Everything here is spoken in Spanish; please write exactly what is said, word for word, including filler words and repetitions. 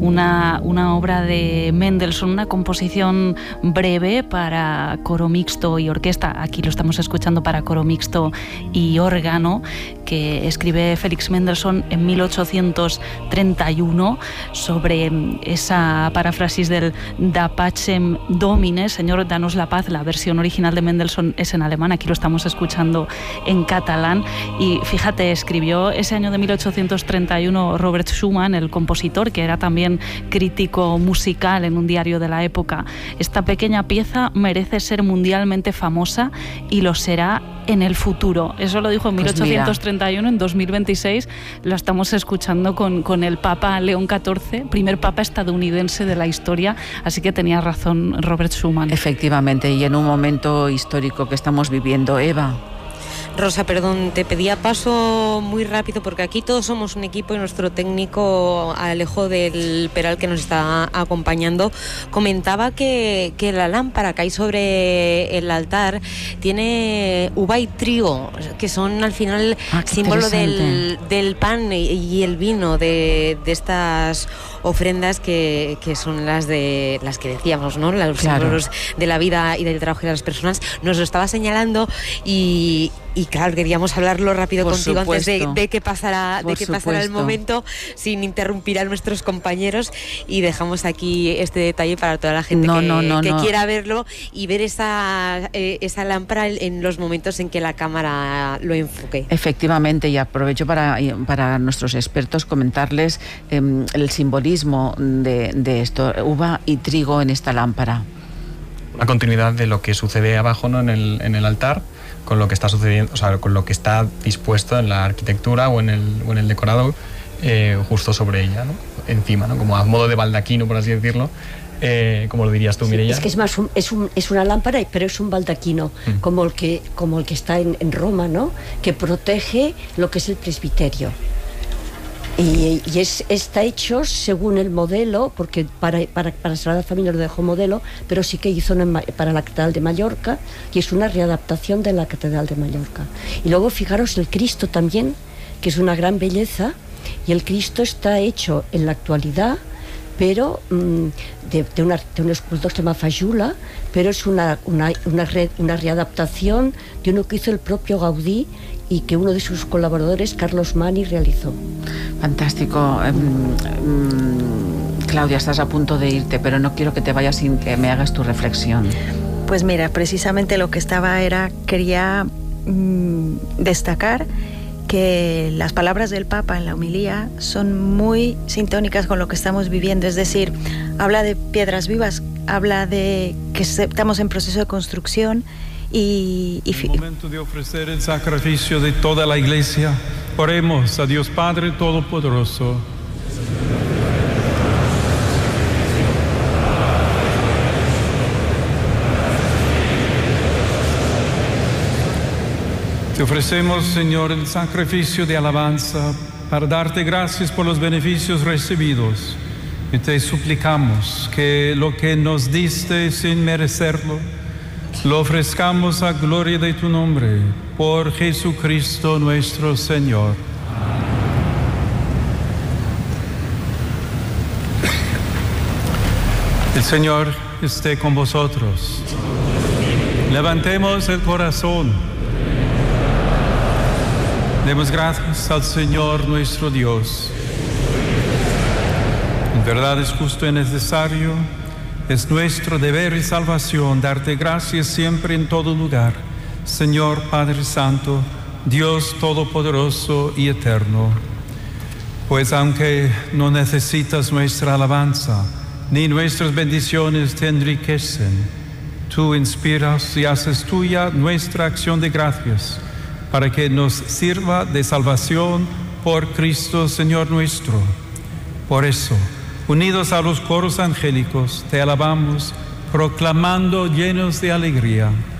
una, una obra de Mendelssohn, una composición breve para coro mixto y orquesta. Aquí lo estamos escuchando para coro mixto y órgano, que escribe Félix Mendelssohn en mil ochocientos treinta y uno sobre esa paráfrasis del Da Pacem Domine, Señor, danos la paz. La versión original de Mendelssohn es en alemán, aquí lo estamos escuchando en catalán. Y fíjate, escribió ese año de mil ochocientos treinta y uno Robert Schumann, el compositor, que era también crítico musical en un diario de la época: esta pequeña pieza merece ser mundialmente famosa y lo será en el futuro. Eso lo dijo en mil ochocientos treinta y uno, en dos mil veintiséis lo estamos escuchando con, con el Papa León catorce, primer Papa estadounidense de la historia, así que tenía razón Robert Schumann. Efectivamente, y en un momento histórico que estamos viviendo. Eva. Rosa, perdón, te pedía paso muy rápido porque aquí todos somos un equipo y nuestro técnico Alejo del Peral, que nos está acompañando, comentaba que, que la lámpara que hay sobre el altar tiene uva y trigo, que son al final ah, símbolo del, del pan y el vino de, de estas ofrendas que, que son las de las que decíamos, ¿no? Los claro. símbolos de la vida y del trabajo de las personas. Nos lo estaba señalando y Y claro, queríamos hablarlo rápido Por contigo supuesto. antes de, de que pasara, Por de que pasara el momento, sin interrumpir a nuestros compañeros, y dejamos aquí este detalle para toda la gente no, que, no, no, que no. quiera verlo y ver esa, eh, esa lámpara en los momentos en que la cámara lo enfoque. Efectivamente, y aprovecho para, para nuestros expertos comentarles eh, el simbolismo de, de esto, uva y trigo en esta lámpara. Una continuidad de lo que sucede abajo, ¿no? en, el, en el altar, con lo que está sucediendo, o sea, con lo que está dispuesto en la arquitectura o en el, o en el decorado eh, justo sobre ella, ¿no? Encima, ¿no? Como a modo de baldaquino, por así decirlo, eh, como lo dirías tú, sí, Mireia. Es que es más un, es, un, es una lámpara, pero es un baldaquino, mm. como el que como el que está en, en Roma, ¿no? Que protege lo que es el presbiterio. Y, y es, está hecho según el modelo, porque para, para, para Sagrada Familia lo dejó modelo, pero sí que hizo una, para la Catedral de Mallorca, y es una readaptación de la Catedral de Mallorca. Y luego fijaros el Cristo también, que es una gran belleza, y el Cristo está hecho en la actualidad, pero mmm, de, de, una, de un escultor que se llama Fajula, pero es una, una, una, re, una readaptación de uno que hizo el propio Gaudí y que uno de sus colaboradores, Carlos Mani, realizó. Fantástico. Um, um, Claudia, estás a punto de irte, pero no quiero que te vayas sin que me hagas tu reflexión. Pues mira, precisamente lo que estaba era, quería mmm, destacar que las palabras del Papa en la homilía son muy sintónicas con lo que estamos viviendo, es decir, habla de piedras vivas, habla de que estamos en proceso de construcción. Y, y en el momento de ofrecer el sacrificio de toda la Iglesia, oremos a Dios Padre Todopoderoso. Te ofrecemos, Señor, el sacrificio de alabanza para darte gracias por los beneficios recibidos, y te suplicamos que lo que nos diste sin merecerlo lo ofrezcamos a gloria de tu nombre, por Jesucristo nuestro Señor. El Señor esté con vosotros. Levantemos el corazón. Demos gracias al Señor nuestro Dios. En verdad es justo y necesario, es nuestro deber y salvación darte gracias siempre en todo lugar, Señor Padre Santo, Dios Todopoderoso y Eterno. Pues aunque no necesitas nuestra alabanza, ni nuestras bendiciones te enriquecen, tú inspiras y haces tuya nuestra acción de gracias, para que nos sirva de salvación por Cristo Señor nuestro. Por eso, unidos a los coros angélicos, te alabamos, proclamando llenos de alegría: